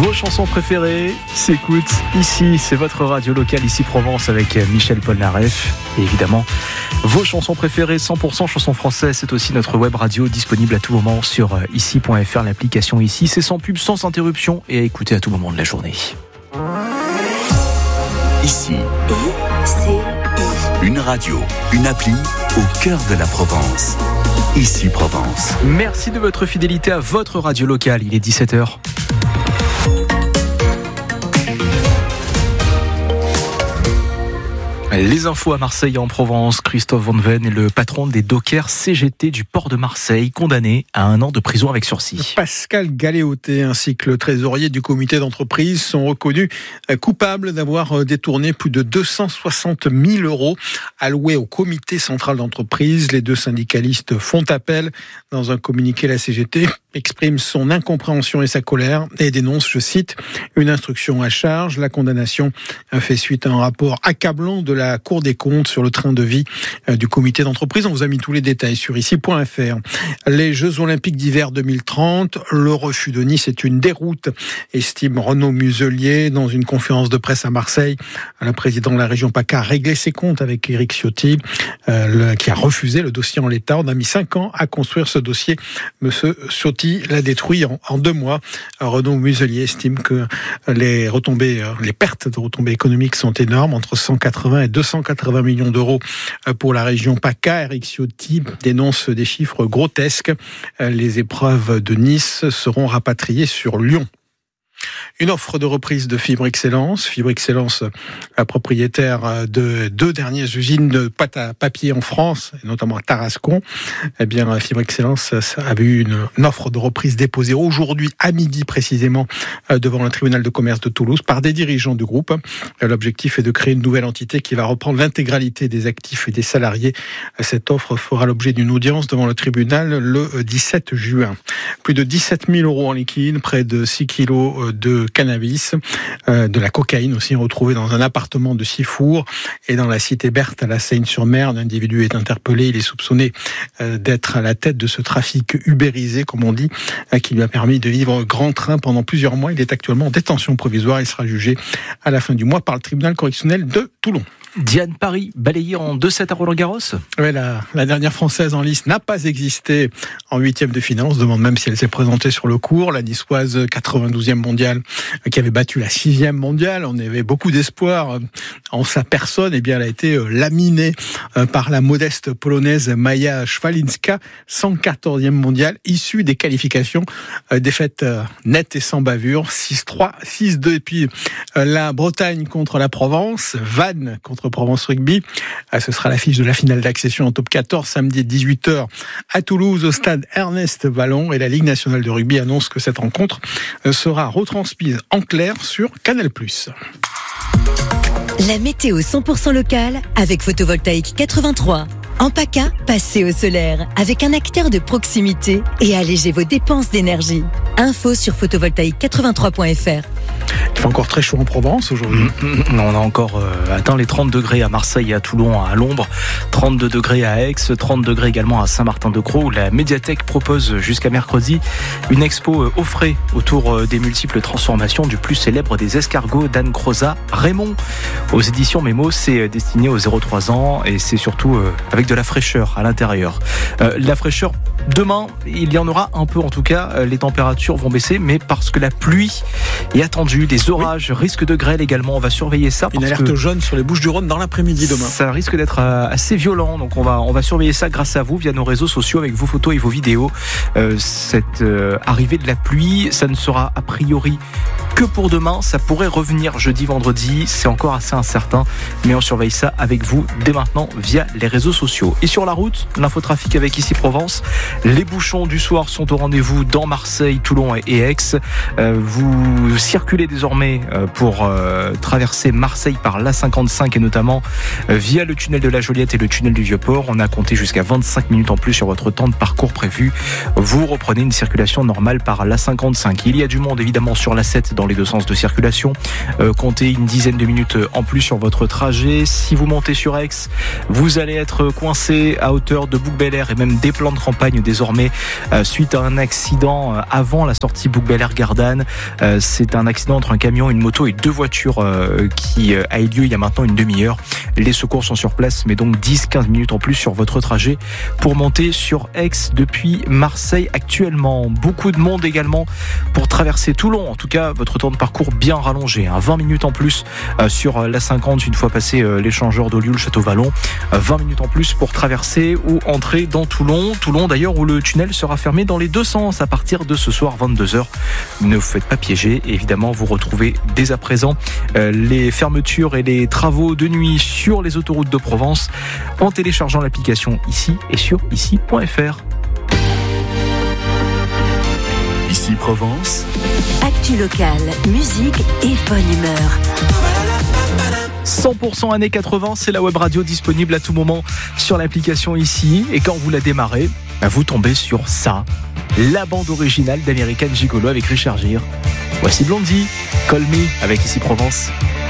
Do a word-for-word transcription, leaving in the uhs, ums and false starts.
Vos chansons préférées s'écoutent ici, c'est votre radio locale ici Provence avec Michel Polnareff. Et évidemment, vos chansons préférées cent pour cent chansons françaises, c'est aussi notre web radio disponible à tout moment sur ici point f r, l'application ici. C'est sans pub, sans interruption et à écouter à tout moment de la journée. Ici, une radio, une appli au cœur de la Provence. Ici Provence. Merci de votre fidélité à votre radio locale. Il est dix-sept heures. Les infos à Marseille et en Provence. Christophe Van Ven est le patron des dockers C G T du port de Marseille, condamné à un an de prison avec sursis. Pascal Galéoté ainsi que le trésorier du comité d'entreprise sont reconnus coupables d'avoir détourné plus de deux cent soixante mille euros alloués au comité central d'entreprise. Les deux syndicalistes font appel. Dans un communiqué, la C G T exprime son incompréhension et sa colère et dénonce, je cite, une instruction à charge. La condamnation fait suite à un rapport accablant de la Cour des comptes sur le train de vie du comité d'entreprise. On vous a mis tous les détails sur ici point f r. Les Jeux Olympiques d'hiver deux mille trente, le refus de Nice est une déroute, estime Renaud Muselier dans une conférence de presse à Marseille. Le président de la région PACA a réglé ses comptes avec Éric Ciotti, euh, le, qui a refusé le dossier en l'état. On a mis cinq ans à construire ce dossier. Monsieur Ciotti l'a détruit en, en deux mois. Renaud Muselier estime que les retombées, les pertes de retombées économiques sont énormes, entre cent quatre-vingts et deux cent quatre-vingts millions d'euros pour la région PACA. Éric Ciotti dénonce des chiffres grotesques. Les épreuves de Nice seront rapatriées sur Lyon. Une offre de reprise de Fibre Excellence. Fibre Excellence, propriétaire de deux dernières usines de pâte à papier en France, et notamment à Tarascon. Eh bien, Fibre Excellence avait eu une, une offre de reprise déposée aujourd'hui à midi précisément devant le tribunal de commerce de Toulouse par des dirigeants du groupe. L'objectif est de créer une nouvelle entité qui va reprendre l'intégralité des actifs et des salariés. Cette offre fera l'objet d'une audience devant le tribunal le dix-sept juin. Plus de dix-sept mille euros en liquide, près de six kilos de cannabis, euh, de la cocaïne aussi retrouvée dans un appartement de Sifour et dans la cité Berthe à la Seine-sur-Mer. L'individu est interpellé, il est soupçonné euh, d'être à la tête de ce trafic ubérisé, comme on dit, euh, qui lui a permis de vivre grand train pendant plusieurs mois. Il est actuellement en détention provisoire. Il sera jugé à la fin du mois par le tribunal correctionnel de Toulon. Diane Paris, balayée en deux sept à Roland-Garros. Oui, la, la dernière Française en lice n'a pas existé en huitième de finale. On se demande même si elle s'est présentée sur le court. La Niçoise quatre-vingt-douzième mondiale qui avait battu la sixième mondiale. On avait beaucoup d'espoir en sa personne. Eh bien, elle a été laminée par la modeste polonaise Maja Szwalinska, cent quatorzième mondiale, issue des qualifications. Défaite nette et sans bavure, six trois, six deux. Et puis la Bretagne contre la Provence, Vannes contre Provence Rugby. Ce sera l'affiche de la finale d'accession en top quatorze, samedi dix-huit heures à Toulouse, au stade Ernest Vallon. Et la Ligue nationale de rugby annonce que cette rencontre sera retransmise en clair sur Canal plus. La météo cent pour cent locale avec Photovoltaïque quatre-vingt-trois. En PACA, passez au solaire avec un acteur de proximité et allégez vos dépenses d'énergie. Info sur photovoltaïque quatre-vingt-trois point f r. Il fait encore très chaud en Provence aujourd'hui. Mmh, on a encore euh, atteint les trente degrés à Marseille et à Toulon, à l'ombre, trente-deux degrés à Aix, trente degrés également à Saint-Martin-de-Crau, où la médiathèque propose jusqu'à mercredi une expo euh, au frais autour euh, des multiples transformations du plus célèbre des escargots d'Anne Crozat, Raymond. Aux éditions Mémo, c'est destiné aux zéro trois ans et c'est surtout euh, avec de la fraîcheur à l'intérieur. Euh, la fraîcheur, demain, il y en aura un peu en tout cas. Euh, les températures vont baisser, mais parce que la pluie est attendue, des orages, oui. Risque de grêle également, on va surveiller ça. Une alerte jaune sur les Bouches-du-Rhône dans l'après-midi demain. Ça risque d'être euh, assez violent, donc on va, on va surveiller ça grâce à vous, via nos réseaux sociaux, avec vos photos et vos vidéos. Euh, cette euh, arrivée de la pluie, ça ne sera a priori que pour demain, ça pourrait revenir jeudi, vendredi, c'est encore assez incertain, mais on surveille ça avec vous dès maintenant via les réseaux sociaux. Et sur la route, l'infotrafic avec ici Provence, les bouchons du soir sont au rendez-vous dans Marseille, Toulon et Aix. Euh, vous circulez désormais euh, pour euh, traverser Marseille par l'A cinquante-cinq et notamment euh, via le tunnel de la Joliette et le tunnel du Vieux-Port. On a compté jusqu'à vingt-cinq minutes en plus sur votre temps de parcours prévu. Vous reprenez une circulation normale par l'A cinquante-cinq. Il y a du monde évidemment sur l'A sept dans le les deux sens de circulation. Euh, comptez une dizaine de minutes en plus sur votre trajet. Si vous montez sur Aix, vous allez être coincé à hauteur de Bouc-Bel-Air et même des plans de campagne désormais euh, suite à un accident euh, avant la sortie Bouc-Bel-Air-Gardanne. Euh, c'est un accident entre un camion, une moto et deux voitures euh, qui euh, a eu lieu il y a maintenant une demi-heure. Les secours sont sur place, mais donc dix à quinze minutes en plus sur votre trajet pour monter sur Aix depuis Marseille actuellement. Beaucoup de monde également pour traverser Toulon. En tout cas, votre temps de parcours bien rallongé. Hein. vingt minutes en plus euh, sur l'A cinquante une fois passé euh, l'échangeur d'Ollioules, Château-Vallon. Euh, vingt minutes en plus pour traverser ou entrer dans Toulon. Toulon d'ailleurs où le tunnel sera fermé dans les deux sens à partir de ce soir vingt-deux heures. Ne vous faites pas piéger. Évidemment, vous retrouvez dès à présent euh, les fermetures et les travaux de nuit sur les autoroutes de Provence en téléchargeant l'application ici et sur ici point f r. Ici Provence. Actu locale, musique et bonne humeur. cent pour cent années quatre-vingts, c'est la web radio disponible à tout moment sur l'application ici. Et quand vous la démarrez, bah vous tombez sur ça, la bande originale d'American Gigolo avec Richard Gere. Voici Blondie, Call Me avec Ici Provence.